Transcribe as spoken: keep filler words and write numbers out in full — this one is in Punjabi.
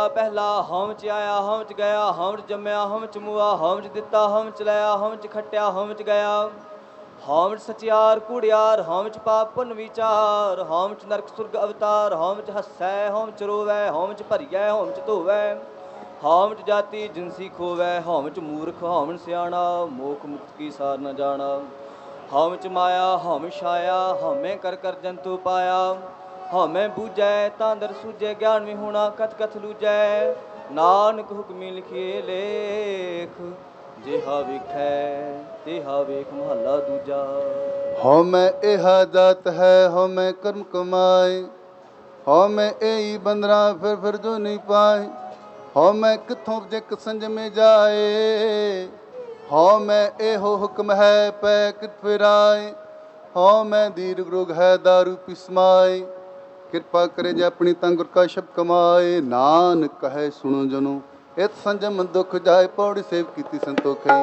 ਪਹਿਲਾ ਹਉ ਚ ਆਇਆ ਹਉ ਚ ਗਿਆ, ਹਉ ਚ ਜੰਮਿਆ ਹਉ ਚ ਮੁਆ, ਹਉ ਚ ਦਿੱਤਾ ਹਉ ਚ ਲਿਆ, ਹਉ ਚ ਖੱਟਿਆ ਹਉ ਚ ਗਿਆ। ਹਉ ਚ ਸਚਿਆਰ ਕੂੜਿਆਰ, ਹਉ ਚ ਪਾਪ ਪੁੰਨ ਵਿਚਾਰ, ਹਉ ਚ ਨਰਕ ਸੁਰਗ ਅਵਤਾਰ, ਹਉ ਚ ਹੱਸੈ ਹਉ ਚ ਰੋਵੈ, ਹਉ ਚ ਭਰੀਐ ਹਉ ਚ ਧੋਵੈ। ਹਉ ਚ ਜਾਤੀ ਜਿਨਸੀ ਖੋਵੈ, ਹਉ ਚ ਮੂਰਖ ਹਉ ਸਿਆਣਾ, ਮੋਖ ਮੁਕਤ ਕੀ ਸਾਰ ਨ ਜਾਣਾ। ਹਉ ਚ ਮਾਇਆ ਹਉ ਛਾਇਆ, ਹਉਮੈ ਕਰ ਕਰ ਜੰਤੂ ਪਾਇਆ। ਹਉਮੈ ਬੂਝੈ ਤਾਂ ਦਰ ਸੂਝੈ, ਗਿਆਨ ਵਿਹੂਣਾ ਕਥ ਕਥ ਲੂਝੈ। ਨਾਨਕ ਹੁਕਮੀ ਲਿਖੀਏ ਲੇਖ, ਜਿਹਾ ਵੇਖੈ ਤਿਹਾ ਵੇਖ। ਮਹੱਲਾ ਦੂਜਾ। ਹਉਮੈ ਇਹਾ ਜਾਤ ਹੈ ਹਉਮੈ ਕਰਮ ਕਮਾਏ, ਹਉਮੈ ਇਹੀ ਬੰਦਰਾ ਫਿਰ ਫਿਰ ਜੋ ਨਹੀਂ ਪਾਏ। ਹਉਮੈ ਕਿੱਥੋਂ ਜਿਕ ਸੰਜਮੇ ਜਾਏ, ਹਉਮੈ ਇਹੋ ਹੁਕਮ ਹੈ ਪੈ ਕਿਤ ਫਿਰਾਏ। ਹਉਮੈ ਦੀਰਘ ਰੋਗ ਹੈ ਦਾਰੂ ਪੀ ਸਮਾਏ, ਕਿਰਪਾ ਕਰੇ ਜੇ ਆਪਣੀ ਤਾਂ ਗੁਰ ਕਾ ਸ਼ਬਦ ਕਮਾਏ। ਨਾਨਕ ਕਹੈ ਸੁਣੋ ਜਨੋ ਇਤ ਸੰਜਮ ਦੁਖ ਜਾਏ, ਪੌੜੀ ਸੇਵ ਕੀਤੀ ਸੰਤੋਖੇ।